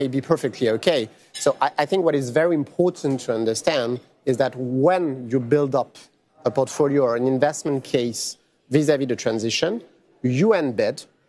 be perfectly okay. So I think what is very important to understand is that when you build up a portfolio or an investment case vis-à-vis the transition, you embed